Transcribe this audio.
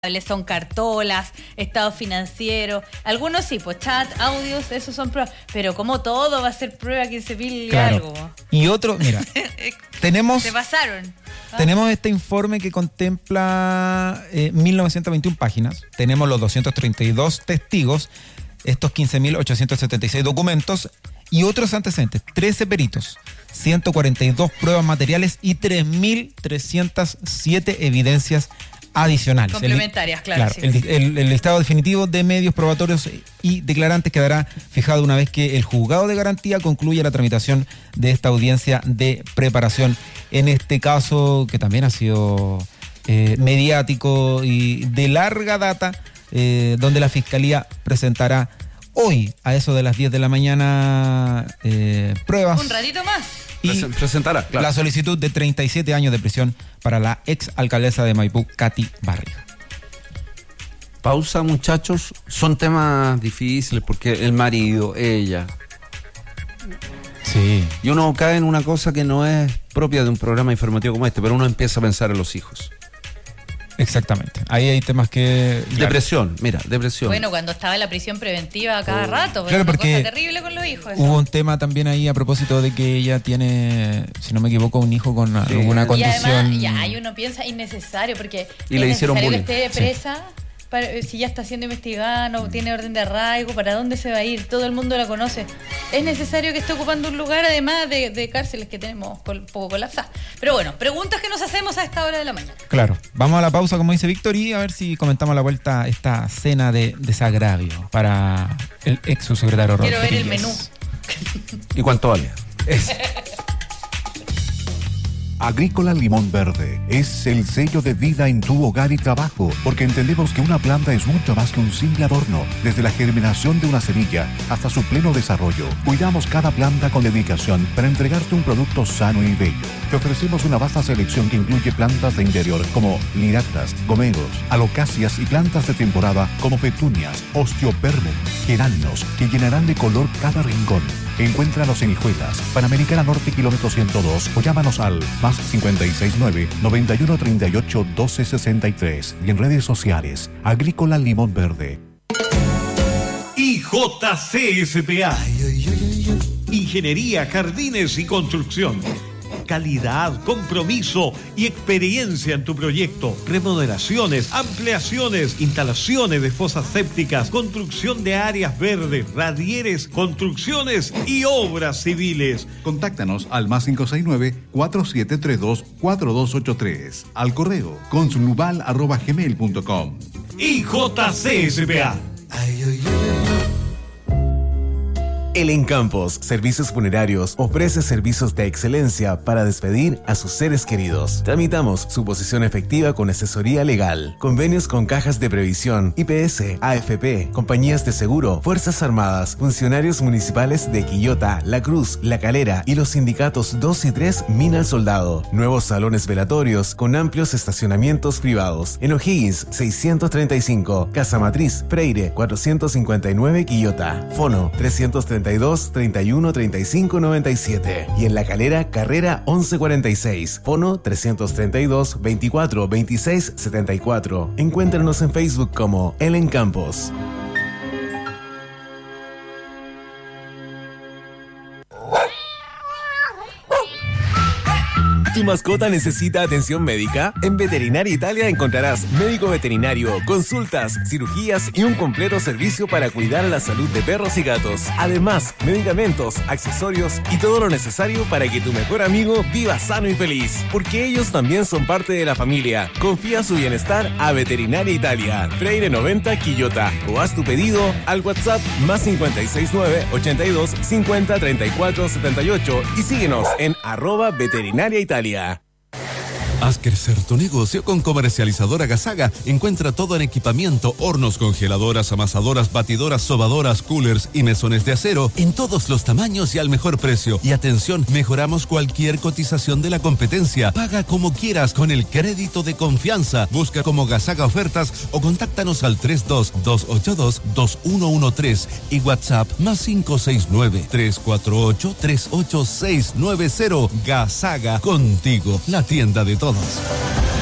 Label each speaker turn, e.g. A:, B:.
A: son cartolas, estados financieros, algunos sí, pues chat, audios, esos son pruebas, pero como todo va a ser prueba 15.000 y
B: claro.
A: algo.
B: Y otro, mira,
A: Se pasaron.
B: Tenemos este informe que contempla 1921 páginas, tenemos los 232 testigos, estos 15.876 documentos y otros antecedentes, 13 peritos, 142 pruebas materiales y 3.307 evidencias adicionales.
A: Complementarias, claro. Sí.
B: El listado definitivo de medios probatorios y declarantes quedará fijado una vez que el juzgado de garantía concluya la tramitación de esta audiencia de preparación. En este caso, que también ha sido mediático y de larga data, donde la Fiscalía presentará hoy, a eso de las 10 de la mañana, pruebas.
A: Un ratito más.
B: Y
C: presentará, claro,
B: la solicitud de 37 años de prisión para la ex alcaldesa de Maipú, Katy Barriga.
C: Pausa, muchachos. Son temas difíciles porque el marido, ella.
B: Sí.
C: Y uno cae en una cosa que no es propia de un programa informativo como este, pero uno empieza a pensar en los hijos.
B: Exactamente. Ahí hay temas que...
C: Depresión, mira, depresión.
A: Bueno, cuando estaba en la prisión preventiva a cada rato,
B: claro,
A: una
B: porque
A: cosa terrible con los hijos. Eso.
B: Hubo un tema también ahí a propósito de que ella tiene, si no me equivoco, un hijo con alguna condición.
A: Y además, ya, y uno piensa innecesario, porque
C: y le hicieron bullying.
A: Que esté presa, si ya está siendo investigada, no tiene orden de arraigo, ¿para dónde se va a ir? Todo el mundo la conoce. Es necesario que esté ocupando un lugar, además de cárceles que tenemos un poco colapsadas. Pero bueno, preguntas que nos hacemos a esta hora de la mañana.
B: Claro, vamos a la pausa, como dice Víctor, y a ver si comentamos a la vuelta esta cena de desagravio para el ex subsecretario Rolf
A: Quiero ver el
B: Perillas.
A: menú.
C: ¿Y cuánto vale?
D: Agrícola Limón Verde es el sello de vida en tu hogar y trabajo, porque entendemos que una planta es mucho más que un simple adorno. Desde la germinación de una semilla hasta su pleno desarrollo, cuidamos cada planta con dedicación para entregarte un producto sano y bello. Te ofrecemos una vasta selección que incluye plantas de interior como liractas, gomegos, alocáceas y plantas de temporada como petunias, osteoperbum, geranios, que llenarán de color cada rincón. Encuéntranos en Hijuelas, Panamericana Norte, kilómetro 102, o llámanos al +569 9138 1263 y en redes sociales Agrícola Limón Verde.
E: IJCSPA. Ingeniería, jardines y construcción. Calidad, compromiso y experiencia en tu proyecto. Remodelaciones, ampliaciones, instalaciones de fosas sépticas, construcción de áreas verdes, radieres, construcciones y obras civiles.
F: Contáctanos al +569-4732-4283. Al correo consulubal@gmail.com.
E: IJCSPA.
G: El Encampos Servicios Funerarios ofrece servicios de excelencia para despedir a sus seres queridos. Tramitamos su posición efectiva con asesoría legal, convenios con cajas de previsión, IPS, AFP, compañías de seguro, Fuerzas Armadas, funcionarios municipales de Quillota, La Cruz, La Calera y los sindicatos 2 y 3 Mina al Soldado. Nuevos salones velatorios con amplios estacionamientos privados. En O'Higgins 635, Casa Matriz, Freire 459 Quillota. Fono 332 31 35 97 y en La Calera, Carrera 1146, fono 332 24 26 74. Encuéntranos en Facebook como El Encampos. ¿Tu mascota necesita atención médica? En Veterinaria Italia encontrarás médico veterinario, consultas, cirugías y un completo servicio para cuidar la salud de perros y gatos. Además, medicamentos, accesorios y todo lo necesario para que tu mejor amigo viva sano y feliz. Porque ellos también son parte de la familia. Confía su bienestar a Veterinaria Italia, Freire 90 Quillota, o haz tu pedido al WhatsApp +569 82 50 34 78 y síguenos en @Veterinaria Italia.
H: Haz crecer tu negocio con Comercializadora Gasaga. Encuentra todo en equipamiento, hornos, congeladoras, amasadoras, batidoras, sobadoras, coolers y mesones de acero en todos los tamaños y al mejor precio. Y atención, mejoramos cualquier cotización de la competencia. Paga como quieras con el crédito de confianza. Busca como Gasaga Ofertas o contáctanos al 32-282-2113 y WhatsApp +569 348 38690. Gasaga, contigo, la tienda de todos.